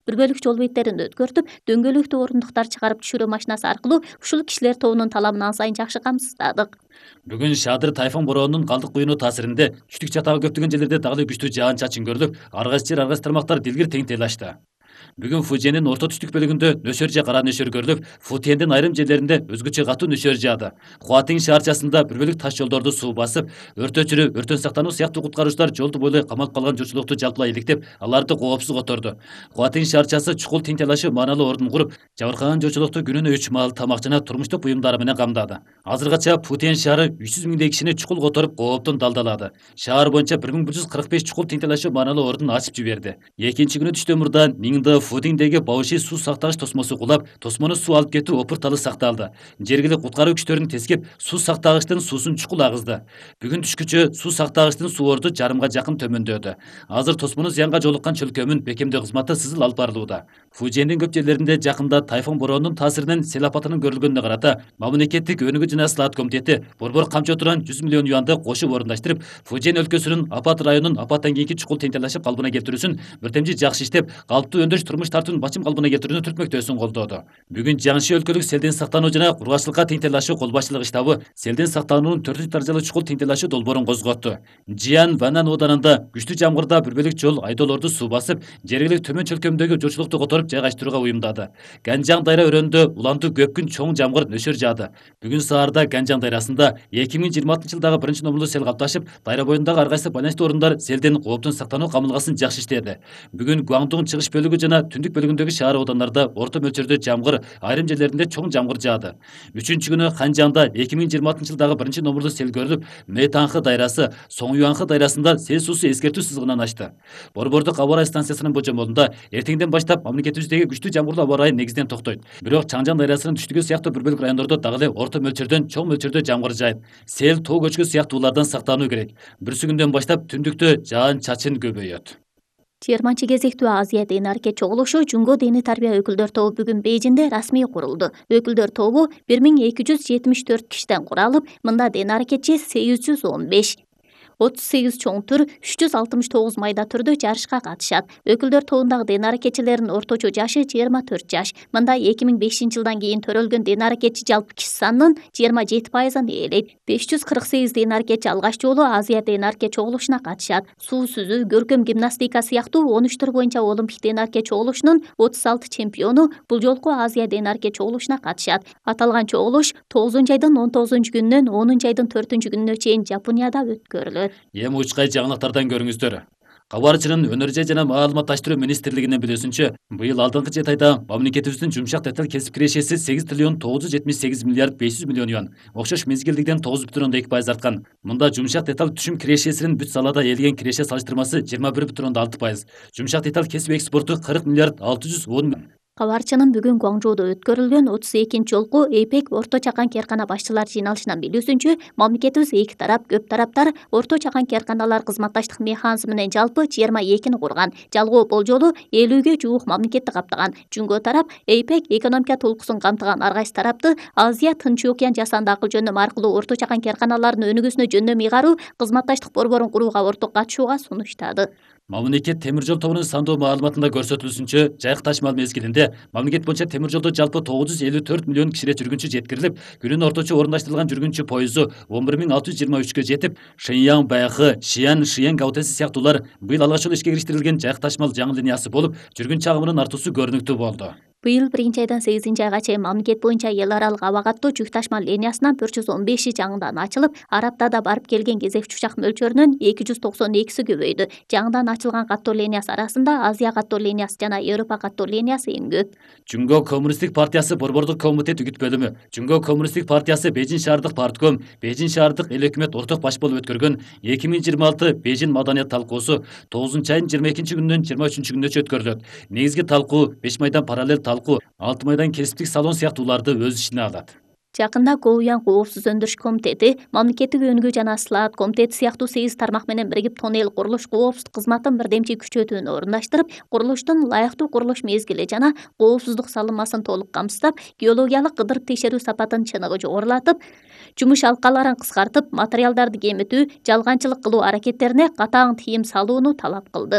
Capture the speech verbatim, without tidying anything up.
Bir бөлүк жол беттерин өткөртүп, дөңгөлөктүү орундуктар чыгарып түшүрүү машинасы аркылуу ушул кишилер тобунун талабын ан сайын жакшы камсыздадык. Бүгүн Шадыр тайфун бороонунун калдык куюну таасиринде түштүк жатагы көптөгөн жерлерде дагы эле күчтүү жаан чачын көрүлүп, ар кайсы жер, ар кайсы тармактар дилгир тең тейлашты. Бүгүн Фуженин орто түштүк бөлүгүндө нөсөр же кара нөсөр көрүлүп, Футиендин айрым жерлеринде өзгөчө катуу нөсөр жаады. Хуатин шаарчасында бир бөлүк таш жолдорду суу басып, өрт өчүрүү, өрттөн сактануу сыяктуу куткаруучулар жолду бойлой камалып калган журтчулукту жалпылай иликтеп, аларды коопсуз которду. Хуатин шаарчасы чукул тең тейлашуу маанилүү ордун куруп, жабыркаган журтчулукту күнүнө үч маал тамак жана турмуштук буюмдары менен камдады. Азыркача Футиен шаары үч жүз миңдей кишини чукул которуп, кооптон далдалады. Шаар боюнча бир миң бир жүз кырк беш чукул тең тейлашуу маанилүү ордун ачып жиберди. Экинчи күнү түштөн мурда Миңды Фудиндеги Бауши суу сактагыч тосмосу кулап, тосмону суу алып кетүү опурталы сакталды. Жергиликтүү куткаруу күчтөрүн тескеп, суу сактагычтын суусун чукул агызды. Бүгүн түшкүчө суу сактагычтын суу орду жарымга жакын төмөндөдү. Азыр тосмону зыянга жолуккан чөлкөмүн бекемдөө кызматы сызыл алып барылууда. Фужиендин көп жерлеринде жакында тайфун бороонунун таасиринен сел апатынын көрүлгөнүнө карата мамлекеттик өнүгүү жана сылаат комитети борбор камчы отурган жүз миллион юанды кошуп орундаштырып, Фужиен өлкөсүнүн апат районунун апаттан кийинки чукул тең тейлашып калыбына келтирүүсүн бирдемчи жакшы иштеп, калыптуу өндүрүш турмуш тартуунун бачым калыбына келтирүүнү түртмөктөөсүн колдоду. Бүгүн Жаңшы өлкөлүк селден сактануу жана кургакчылыкка тең тейлашуу кол башчылык штабы селден сактануунун төртүнчү даражалуу чукул тең тейлашуу долбоорун козготту. Жиан Ванан ооданында күчтүү жамгырда бир бөлүк жол айдоолорду суу басып, жергиликтүү төмөн чөлкөмдөгү журтчулукту которуп жайгаштырууга уюмдады. Ганжаң дайра өрөөнүндө улантуу көп күн чоң жамгыр нөсөр жаады. Бүгүн саарда Ганжаң дайрасында эки миң жыйырма алтынчы жылдагы биринчи номурлуу сел капташып, дайра боюндагы ар кайсы байланыштуу орундар селден кооптон сактануу камылгасын жакшы иштеди. Бүгүн Гуаңдун чыгыш бөлүгү жана түндүк бөлүгүндөгү шаар оодандарда орто мөлчөрдө жамгыр, айрым жерлеринде чоң жамгыр жаады. Үчүнчү күнү Ханжаңда эки миң жыйырма алтынчы жылдагы биринчи номурлуу сел көрүлүп, Мэтанхы дайрасы, Соңюанхы дайрасында сел суусу эскертүү сызыгынан ашты. Борбордук аба ырайы станциясынын божомолунда эртеңден баштап мамлекетибиздеги күчтүү жамгырлуу аба ырайы негизинен токтойт. Бирок Чаңжаң дайрасынын түштүгү сыяктуу бир бөлүк райондордо дагы эле орто мөлчөрдөн чоң мөлчөрдө жамгыр жаайт. Сел, тоо көчкү сыяктуулардан сактануу керек. Бүрсү күндөн баштап түндүктө жаан чачын көбөйөт. жыйырманчы кезектүү Азия ден аракет чогулушу Жунго дини тарбия өкүлдөр тобу бүгүн Бейжиңде расмий курулду. Өкүлдөр тобу бир миң эки жүз жетимиш төрт кишиден куралып, мында ден аракетчи сегиз жүз он беш, отуз сегиз чоң түр, үч жүз алтымыш тогуз майда түрдө жарышка катышат. Өкүлдөр тобундагы ден аракетчилердин орточо жашы жыйырма төрт жаш. Мында эки миң бешинчи жылдан кийин төрөлгөн ден аракетчи жалпы киши санынын жыйырма жети пайызын ээлейт. беш жүз кырк сегиз ден аракетчи алгач жолу Азия ден аракет чогулушуна катышат. Суу сүзүү, көркөм гимнастика сыяктуу он үч түр боюнча олимпик ден аракет чогулушунун отуз алты чемпиону бул жолку Азия ден аракет чогулушуна катышат. Аталган чогулуш тогузунчу айдын он тогузунчу күнүнөн онунчу айдын төртүнчү күнүнө чейин Жапонияда өткөрүлөт. Эми учкай жаңылыктардан көрүңүздөр. Кабарчынын өнөр жай жана маалыматташтыруу министрлигинин билүүсүнчө, быйыл алдыңкы жети айда мамлекетибиздин жумшак деталь кесип кирешеси сегиз триллион тогуз жүз жетимиш сегиз миллиард беш жүз миллион юан, окшош мезгилдигиден тогуз бүтүн ондон эки пайыз арткан. Мында жумшак деталь түшүм кирешесинин бүт салада ээлеген киреше салыштырмасы жыйырма бир бүтүн ондон алты пайыз. Жумшак деталь кесип экспорту кырк миллиард алты жүз он Кабарчынын бүгүн Гуаңжоодо өткөрүлгөн отуз экинчи жолку эйпек орто чакан кээркана башчылар жыйналышынан билүүсүнчө, мамлекетибиз эки тарап, көп тараптар орто чакан кээрканалар кызматташтык механизми менен жалпы жыйырма экини курган. Жалгоо болжолу элүүгө жуук мамлекетти каптаган. Жунго тарап эйпек экономика толкусун камтыган ар кайсы тарапты Азия Тынч океан жасанды акыл жөндөмү аркылуу орто чакан кээрканалардын өнүгүүсүнө жөндөм ыйгаруу кызматташтык борборун курууга орток катышууга сунуштады. Мамлекет темир жол тобунун сандоо маалыматында көрсөтүлүшүнчө, жайык ташмал мезгилинде мамлекет боюнча темир жолдо жалпы тогуз жүз элүү төрт миллион кишиге жүргүнчү жеткирилип, күнүнө орточо орундаштырылган жүргүнчү пойузу он бир миң алты жүз жыйырма үчкө жетип, Шэньян Байхы, Шиян Шиен Гаутеси сыяктуулар быйыл алгач жолу ишке кириштирилген жайык ташмал жаңы линиясы болуп, жүргүнчү агымынын артуусу көрүнүктүү болду. Быйыл биринчи айдан сегизинчи айга чейин мамлекет боюнча эл аралык аба каттоо жүк ташмал линиясынан төрт жүз он беши жаңыдан ачылып, ар аптада барып келген кезекчи учак мөлчөрүнөн эки жүз токсон экиси көбөйдү. Жаңыдан ачылган каттоо линиясы арасында Азия каттоо линиясы жана Европа каттоо линиясы эң көп. Жунго Коммунисттик партиясы борбордук комитет үгүт бөлүмү, Жунго Коммунисттик партиясы Бейжиң шаардык партком, Бейжиң шаардык эл өкмөт орток баш болуп өткөргөн эки миң жыйырма алты Бейжиң маданият талкуусу тогузунчу айдын жыйырма экинчи күнүнөн жыйырма үчүнчү күнүнө өткөрүлөт. Негизги талкуу беш майдан параллель талкуу, алты майдан кесиптик салон сыяктууларды өз ичине алат. Жакында Коуян коопсуз өндүрүш комитети, мамлекеттик өнүгүү жана сылаат комитети сыяктуу сегиз тармак менен биригип тоннель курулуш коопсуздук кызматын бирдемчи күчөтүүнү орундаштырып, курулуштун ылайыктуу курулуш мезгили жана коопсуздук салынмасын толук камсыздап, геологиялык кыдырып текшерүү сапатын чыныгы жогорулатып, жумуш алкаларын кыскартып, материалдарды кемитүү, жалганчылык кылуу аракеттерине катаң тыйым салууну талап кылды.